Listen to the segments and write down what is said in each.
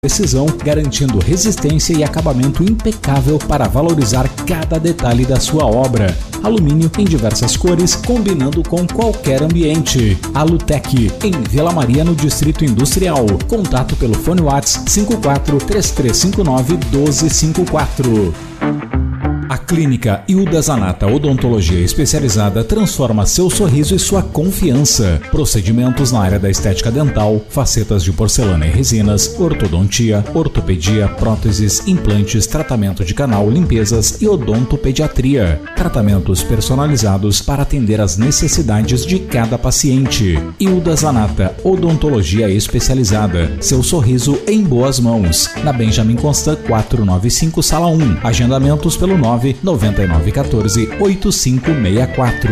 precisão, garantindo resistência e acabamento impecável para valorizar cada detalhe da sua obra. Alumínio em diversas cores, combinando com qualquer ambiente. Alutec, em Vila Maria, no Distrito Industrial. Contato pelo fone WhatsApp 54 3359 1254. A Clínica Hilda Zanata Odontologia Especializada transforma seu sorriso e sua confiança. Procedimentos na área da estética dental, facetas de porcelana e resinas, ortodontia, ortopedia, próteses, implantes, tratamento de canal, limpezas e odontopediatria. Tratamentos personalizados para atender às necessidades de cada paciente. Hilda Zanata Odontologia Especializada. Seu sorriso em boas mãos. Na Benjamin Constant 495, Sala 1. Agendamentos pelo 99914-8564.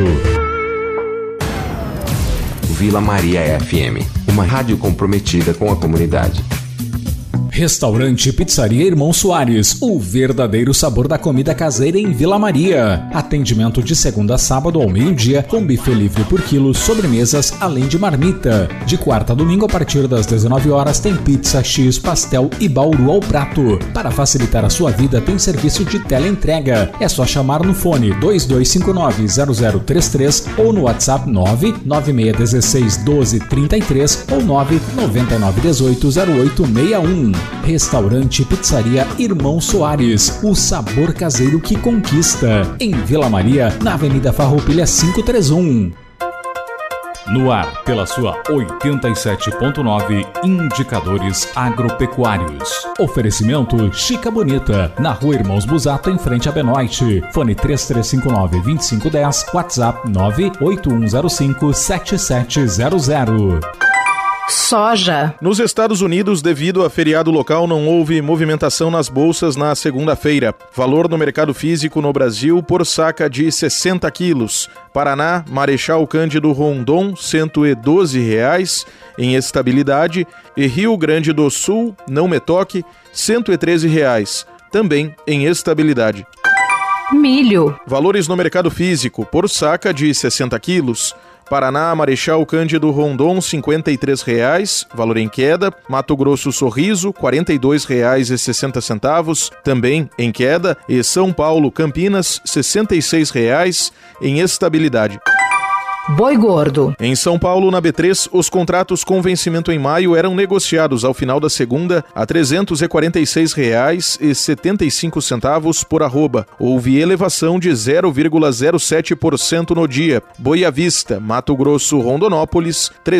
Vila Maria FM, uma rádio comprometida com a comunidade. Restaurante Pizzaria Irmão Soares, o verdadeiro sabor da comida caseira em Vila Maria. Atendimento de segunda a sábado ao meio-dia, com buffet livre por quilo, sobremesas, além de marmita. De quarta a domingo, a partir das 19 horas, tem pizza, X, pastel e bauru ao prato. Para facilitar a sua vida, tem serviço de teleentrega. É só chamar no fone 2259-0033 ou no WhatsApp 996161233 ou 999180861. Restaurante Pizzaria Irmão Soares, o sabor caseiro que conquista. Em Vila Maria, na Avenida Farroupilha 531. No ar, pela sua 87.9, Indicadores Agropecuários. Oferecimento Chica Bonita, na Rua Irmãos Busato, em frente a Benoite. Fone 3359-2510, WhatsApp 98105-7700. Soja. Nos Estados Unidos, devido a feriado local, não houve movimentação nas bolsas na segunda-feira. Valor no mercado físico no Brasil por saca de 60 quilos. Paraná, Marechal Cândido Rondon, R$ 112 em estabilidade. E Rio Grande do Sul, não me toque, R$ 113, também em estabilidade. Milho. Valores no mercado físico por saca de 60 quilos. Paraná, Marechal Cândido Rondon, R$ 53, valor em queda. Mato Grosso Sorriso, R$ 42,60, também em queda. E São Paulo, Campinas, R$ 66, em estabilidade. Boi gordo. Em São Paulo, na B3, os contratos com vencimento em maio eram negociados ao final da segunda a R$ 346,75 por arroba. Houve elevação de 0,07% no dia. Boi à vista, Mato Grosso, Rondonópolis, R$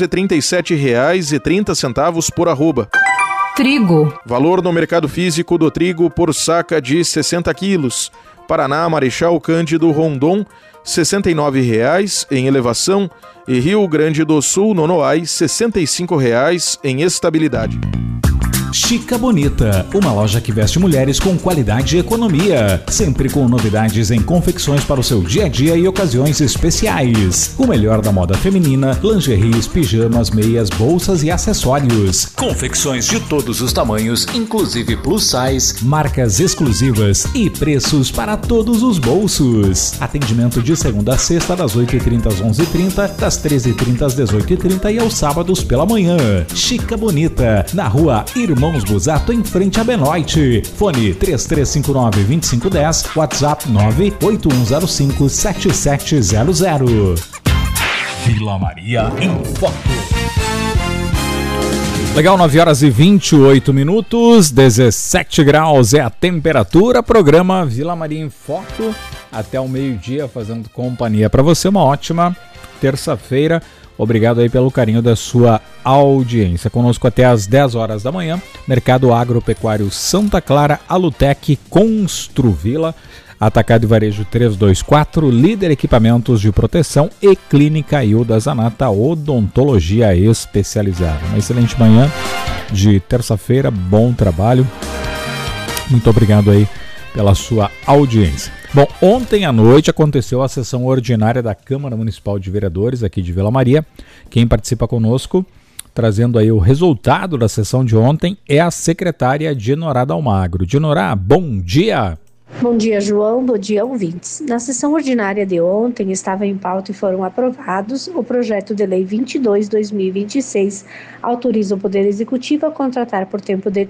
337,30 por arroba. Trigo. Valor no mercado físico do trigo por saca de 60 quilos. Paraná, Marechal Cândido Rondon, R$ 69 em elevação, e Rio Grande do Sul, Nonoai, R$ 65 em estabilidade. Chica Bonita, uma loja que veste mulheres com qualidade e economia, sempre com novidades em confecções para o seu dia a dia e ocasiões especiais. O melhor da moda feminina, lingeries, pijamas, meias, bolsas e acessórios. Confecções de todos os tamanhos, inclusive plus size, marcas exclusivas e preços para todos os bolsos. Atendimento de segunda a sexta, das 8h30 às 11h30, das 13h30 às 18h30 e aos sábados pela manhã. Chica Bonita, na rua Irmãos Busato, em frente a Benoite. Fone 3359-2510, WhatsApp 98105-7700. Vila Maria em Foco. Legal, 9h28, 17 graus é a temperatura. Programa Vila Maria em Foco até o meio-dia, fazendo companhia para você. Uma ótima terça-feira. Obrigado aí pelo carinho da sua audiência. Conosco até às 10 horas da manhã. Mercado Agropecuário Santa Clara, Alutec, Construvila, Atacado e Varejo 324, Líder Equipamentos de Proteção e Clínica Hilda Zanata Odontologia Especializada. Uma excelente manhã de terça-feira, bom trabalho. Muito obrigado aí pela sua audiência. Bom, ontem à noite aconteceu a sessão ordinária da Câmara Municipal de Vereadores aqui de Vila Maria. Quem participa conosco, trazendo aí o resultado da sessão de ontem, é a secretária Dinorá Dalmagro. Dinorá, bom dia! Bom dia, João. Bom dia, ouvintes. Na sessão ordinária de ontem, estava em pauta e foram aprovados o projeto de lei 22/2026, autoriza o Poder Executivo a contratar por tempo